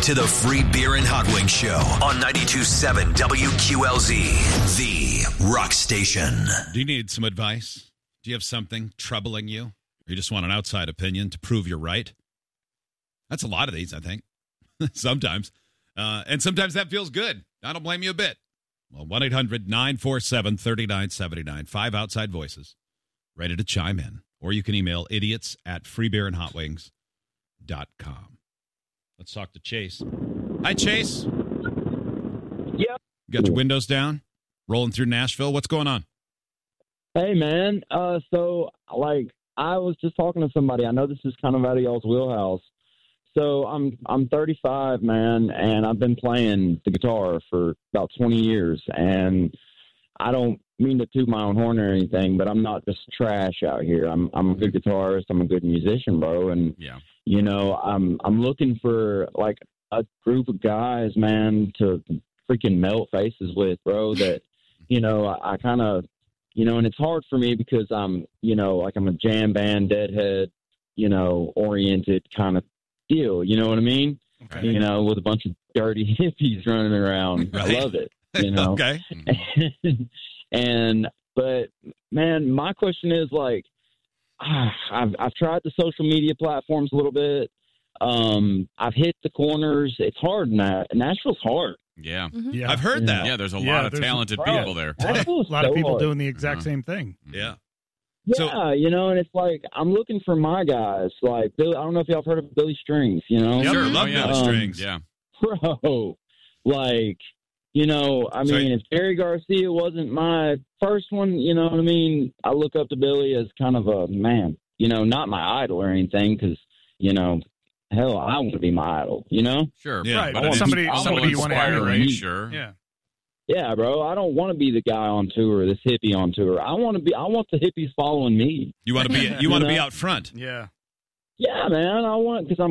to the Free Beer and Hot Wings Show on 92.7 WQLZ, the rock station. Do you need some advice? Do you have something troubling you? Or you just want an outside opinion to prove you're right? That's a lot of these, I think. Sometimes. And sometimes that feels good. I don't blame you a bit. Well, 1-800-947-3979. 5 outside voices ready to chime in. Or you can email idiots@freebeerandhotwings.com. Let's talk to Chase. Hi, Chase. Yep. You got your windows down? Rolling through Nashville? What's going on? Hey, man. I was just talking to somebody. I know this is kind of out of y'all's wheelhouse. So I'm 35, man, and I've been playing the guitar for about 20 years. And I don't mean to toot my own horn or anything, but I'm not just trash out here. I'm a good guitarist. I'm a good musician, bro. And you know, I'm looking for like a group of guys, man, to freaking melt faces with, bro. That you know, I kind of, you know, and it's hard for me because I'm, you know, like I'm a jam band, Deadhead, you know, oriented kind of deal. You know what I mean? Okay. You know, with a bunch of dirty hippies running around. Right. I love it. You know. Okay. But man, my question is like, I've tried the social media platforms a little bit. I've hit the corners. It's hard. Nashville's hard. Yeah. Mm-hmm. Yeah. I've heard that. Yeah, there's a lot of talented people there. A lot of people doing the exact same thing. Yeah. Yeah, you know, and it's like I'm looking for my guys. Like, Billy, I don't know if y'all have heard of Billy Strings. You know, sure, love Billy Strings. Yeah, bro. Like, you know, I mean, if Jerry Garcia wasn't my first one, you know what I mean. I look up to Billy as kind of a man. You know, not my idol or anything, because you know, hell, I want to be my idol. You know, sure, yeah, right. But somebody you want to emulate, sure, yeah. Yeah, bro. I don't want to be the guy on tour, this hippie on tour. I want the hippies following me. You want to be you want to be out front. Yeah. Yeah, man. I want because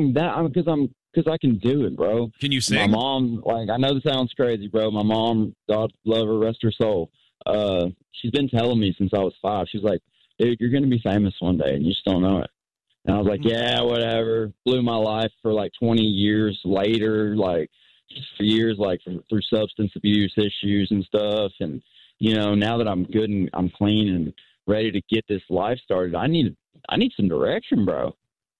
I can do it, bro. Can you sing? My mom, like, I know this sounds crazy, bro. My mom, God love her, rest her soul. She's been telling me since I was 5. She's like, dude, you're going to be famous one day, and you just don't know it. And I was like, yeah, whatever. Blew my life for like 20 years later, like. For years, like through substance abuse issues and stuff, and you know, now that I'm good and I'm clean and ready to get this life started, I need some direction, bro.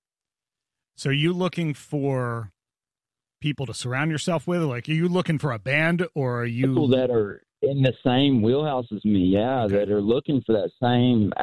So are you looking for people to surround yourself with? Like, are you looking for a band, or are you people that are in the same wheelhouse as me? Yeah, okay. That are looking for that same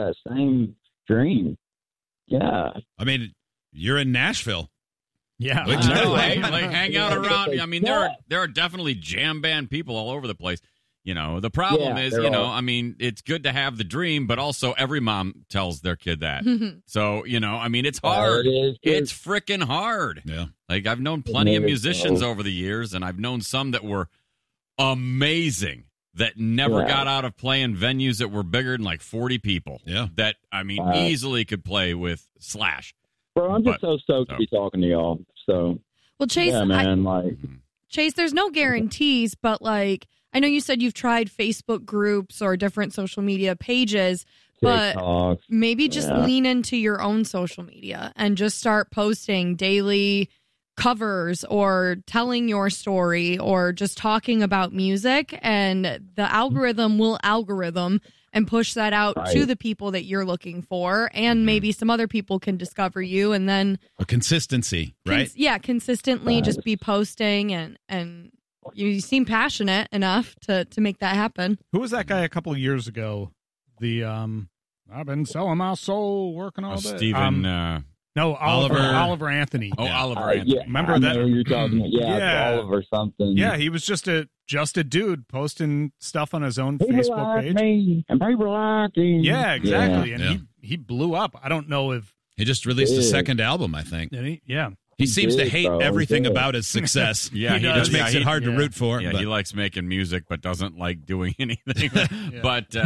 dream. Yeah, I mean, you're in Nashville. Yeah, like hang out around. I mean, there are definitely jam band people all over the place. You know, the problem is, you know, I mean, it's good to have the dream, but also every mom tells their kid that. So, you know, I mean, it's hard. It's freaking hard. Yeah. Like, I've known plenty of musicians over the years, and I've known some that were amazing that never got out of playing venues that were bigger than like 40 people. Yeah. That, I mean, easily could play with Slash. Bro, I'm just so stoked to be talking to y'all. So, well, Chase, yeah, man, Chase, there's no guarantees, but like, I know you said you've tried Facebook groups or different social media pages, but maybe just lean into your own social media and just start posting daily covers or telling your story or just talking about music, and the algorithm will algorithm and push that out to the people that you're looking for, and maybe some other people can discover you, and then a consistency, right? Consistently just be posting, and you seem passionate enough to make that happen. Who was that guy a couple of years ago? The I've been selling my soul, working all day. Stephen. No, Oliver Anthony. Oh, Oliver Anthony. Yeah, remember that? You're talking about, Oliver something. Yeah, he was just a dude posting stuff on his own Facebook page. And people like me. Yeah, exactly. Yeah. And he blew up. I don't know if he just released a second album, I think. Did he? Yeah. He seems to hate everything about his success. Yeah, he does. Which makes it hard to root for. Yeah, he likes making music, but doesn't like doing anything. But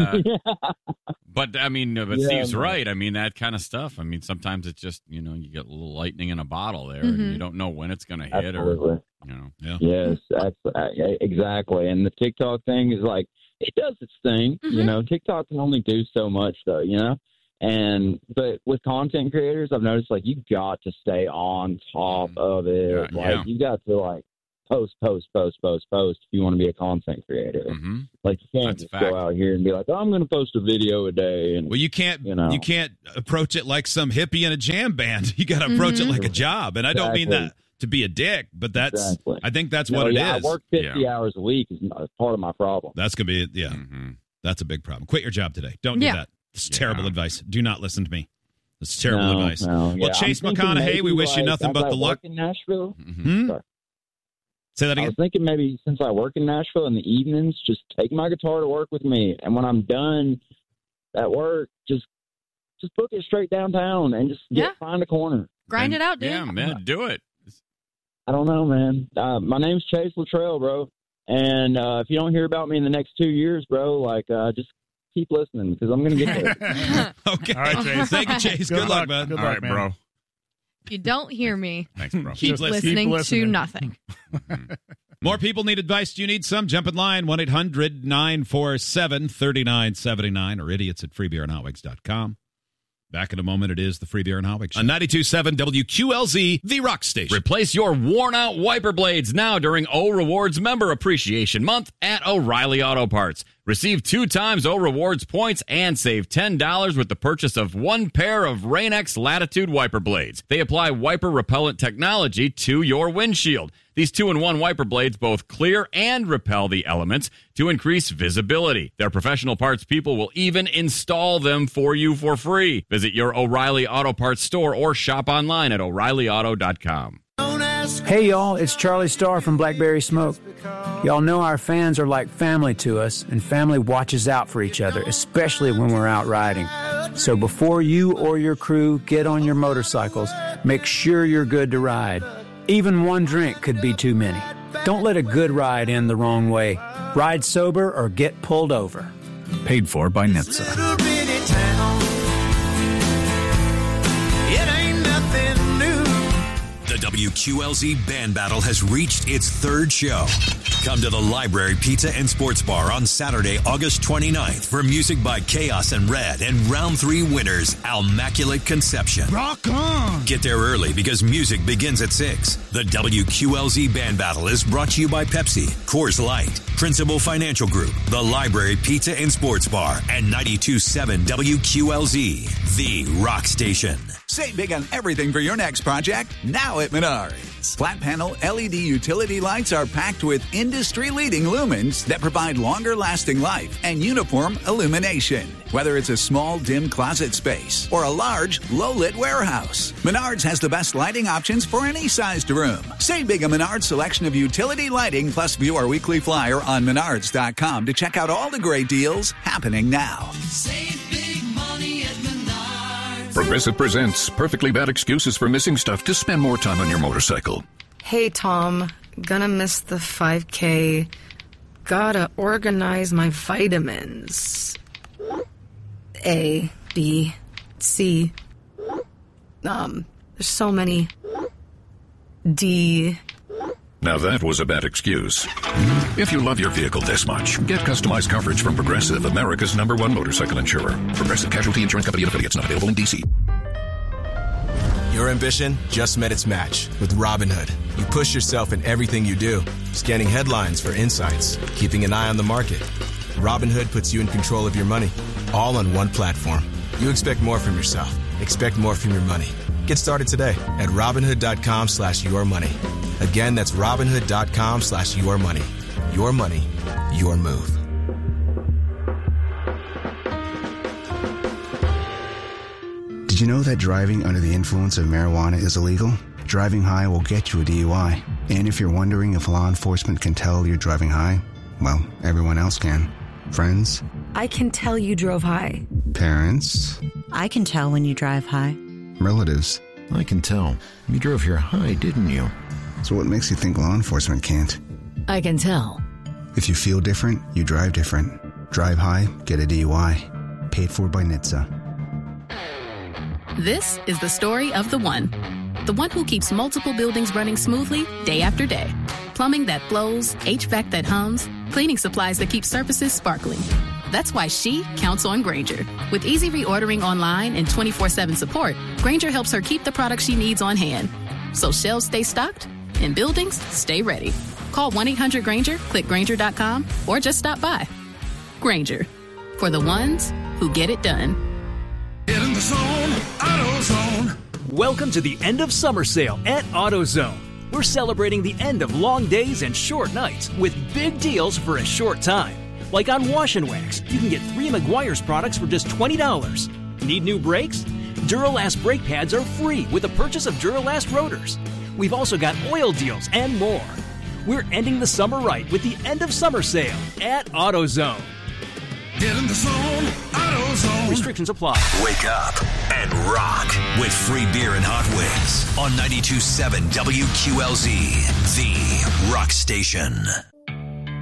I mean, Steve's right. I mean, that kind of stuff. I mean, sometimes it's just, you know, you get a little lightning in a bottle there, and you don't know when it's going to hit, or you know. Yeah. Yes, exactly. And the TikTok thing is like, it does its thing. You know, TikTok can only do so much, though. You know, But with content creators, I've noticed like you got to stay on top of it. You got to like post if you want to be a content creator. Mm-hmm. Like you can't just go out here and be like, oh, I'm going to post a video a day. And you can't approach it like some hippie in a jam band. You got to approach it like a job. And I don't mean that to be a dick, but I think that's what it is. I work 50 hours a week is part of my problem. That's going to be that's a big problem. Quit your job today. Don't do that. This is terrible advice. Do not listen to me. This is terrible advice. Well, Chase McConaughey, we wish you nothing but the luck. In Nashville. Say that again. I was thinking maybe since I work in Nashville in the evenings, just take my guitar to work with me, and when I'm done at work, just book it straight downtown and just find a corner. Grind it out, dude. Yeah, man, do it. I don't know, man. My name's Chase Luttrell, bro. And if you don't hear about me in the next 2 years, bro, just keep listening because I'm going to get there. Okay. All right, Chase. Thank you, Chase. Good luck, man. Good luck, All right, man. bro. If you don't hear me, thanks, bro. keep listening to nothing. More people need advice. Do you need some? Jump in line, 1-800-947-3979 or idiots at freebeerandhotwigs.com. Back in a moment, it is the Free Beer and Hot Wigs Show. On 92.7 WQLZ, the Rock Station. Replace your worn-out wiper blades now during O Rewards Member Appreciation Month at O'Reilly Auto Parts. Receive 2 times O Rewards points and save $10 with the purchase of 1 pair of Rain-X Latitude wiper blades. They apply wiper repellent technology to your windshield. These 2-in-1 wiper blades both clear and repel the elements to increase visibility. Their professional parts people will even install them for you for free. Visit your O'Reilly Auto Parts store or shop online at O'ReillyAuto.com. Hey, y'all, it's Charlie Starr from Blackberry Smoke. Y'all know our fans are like family to us, and family watches out for each other, especially when we're out riding. So before you or your crew get on your motorcycles, make sure you're good to ride. Even one drink could be too many. Don't let a good ride end the wrong way. Ride sober or get pulled over. Paid for by NHTSA. The WQLZ Band Battle has reached its 3rd show. Come to the Library Pizza and Sports Bar on Saturday, August 29th for music by Chaos and Red and round 3 winners, Immaculate Conception. Rock on! Get there early because music begins at 6. The WQLZ Band Battle is brought to you by Pepsi, Coors Light, Principal Financial Group, the Library Pizza and Sports Bar, and 92.7 WQLZ, the Rock Station. Save big on everything for your next project now at Menards. Flat panel LED utility lights are packed with industry-leading lumens that provide longer-lasting life and uniform illumination. Whether it's a small, dim closet space or a large, low-lit warehouse, Menards has the best lighting options for any sized room. Save big on Menards' selection of utility lighting, plus view our weekly flyer on Menards.com to check out all the great deals happening now. Save big money at Menards. Progressive presents Perfectly Bad Excuses for Missing Stuff to Spend More Time on Your Motorcycle. Hey, Tom. Gonna miss the 5K. Gotta organize my vitamins. A, B, C. There's so many. D. Now that was a bad excuse. If you love your vehicle this much, get customized coverage from Progressive, America's #1 motorcycle insurer. Progressive Casualty Insurance Company and affiliates, not available in D.C. Your ambition just met its match with Robinhood. You push yourself in everything you do, scanning headlines for insights, keeping an eye on the market. Robinhood puts you in control of your money, all on one platform. You expect more from yourself. Expect more from your money. Get started today at Robinhood.com/yourmoney. Again, that's Robinhood.com/yourmoney. Your money, your move. Did you know that driving under the influence of marijuana is illegal? Driving high will get you a DUI. And if you're wondering if law enforcement can tell you're driving high, well, everyone else can. Friends? I can tell you drove high. Parents? I can tell when you drive high. Relatives? I can tell. You drove here high, didn't you? So what makes you think law enforcement can't? I can tell. If you feel different, you drive different. Drive high, get a DUI. Paid for by NHTSA. This is the story of the one. The one who keeps multiple buildings running smoothly day after day. Plumbing that flows, HVAC that hums, cleaning supplies that keep surfaces sparkling. That's why she counts on Grainger. With easy reordering online and 24/7 support, Grainger helps her keep the products she needs on hand. So shelves stay stocked and buildings stay ready. Call 1-800-GRAINGER, click Grainger.com, or just stop by. Grainger, for the ones who get it done. Get in the zone, AutoZone. Welcome to the end of summer sale at AutoZone. We're celebrating the end of long days and short nights with big deals for a short time. Like on Wash and Wax, you can get 3 Meguiar's products for just $20. Need new brakes? Duralast brake pads are free with the purchase of Duralast rotors. We've also got oil deals and more. We're ending the summer right with the end of summer sale at AutoZone. Get in the zone, AutoZone. Restrictions apply. Wake up and rock with free beer and hot wings on 92.7 WQLZ, the rock station.